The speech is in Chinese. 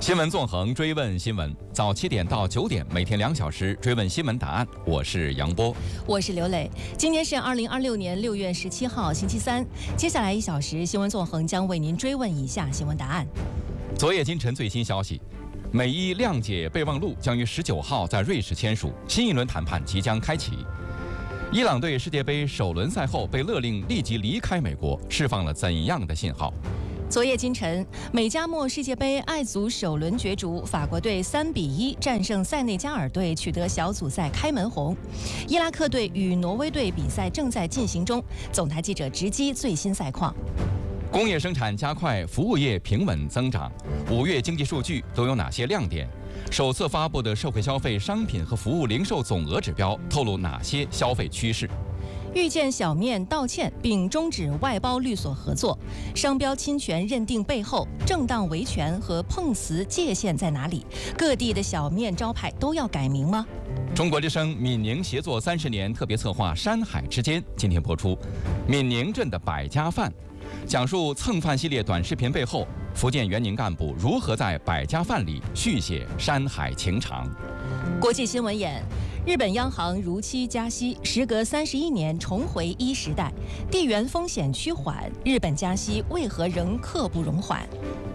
新闻纵横，追问新闻，早7点到9点，每天2小时追问新闻答案。我是杨波， 我是刘磊。今天是2026年6月17号，星期三。接下来1小时，新闻纵横将为您追问以下新闻答案。 昨夜今晨最新消息，美伊谅解备忘录将于19号在瑞士签署，新一轮谈判即将开启。伊朗队世界杯首轮赛后被勒令立即离开美国，释放了怎样的信号？ 昨夜今晨，美加墨世界杯爱组首轮角逐，法国队3-1战胜塞内加尔队，取得小组赛开门红。伊拉克队与挪威队比赛正在进行中。总台记者直击最新赛况。 工业生产加快，服务业平稳增长。5月经济数据都有哪些亮点？首次发布的社会消费商品和服务零售总额指标透露哪些消费趋势？ 遇见小面道歉并终止外包律所合作，商标侵权认定背后正当维权和碰瓷界限在哪里？各地的小面招牌都要改名吗？ 中国之声闽宁协作30年特别策划《山海之间》今天播出，闽宁镇的百家饭，讲述蹭饭系列短视频背后，福建援宁干部如何在百家饭里续写山海情长。 国际新闻眼。日本央行如期加息，时隔31年重回一时代，地缘风险趋缓，日本加息为何仍刻不容缓？